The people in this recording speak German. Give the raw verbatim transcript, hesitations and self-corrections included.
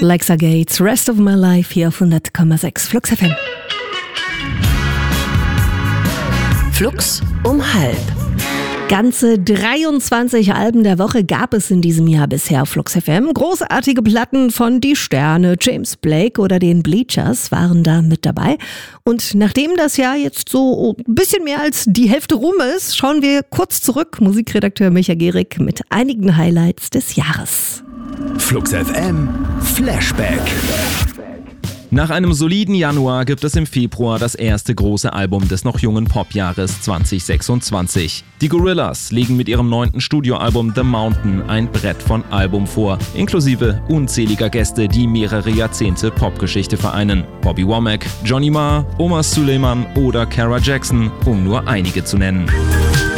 Alexa Gates, Rest of My Life hier auf hundert Komma sechs Flux F M. Flux um halb. Ganze dreiundzwanzig Alben der Woche gab es in diesem Jahr bisher auf Flux F M. Großartige Platten von Die Sterne, James Blake oder den Bleachers waren da mit dabei. Und nachdem das Jahr jetzt so ein bisschen mehr als die Hälfte rum ist, schauen wir kurz zurück. Musikredakteur Micha Gehrig mit einigen Highlights des Jahres. Flux F M Flashback. Nach einem soliden Januar gibt es im Februar das erste große Album des noch jungen Popjahres zwanzig sechsundzwanzig. Die Gorillaz legen mit ihrem neunten Studioalbum The Mountain ein Brett von Album vor, inklusive unzähliger Gäste, die mehrere Jahrzehnte Popgeschichte vereinen. Bobby Womack, Johnny Marr, Omar Suleiman oder Cara Jackson, um nur einige zu nennen.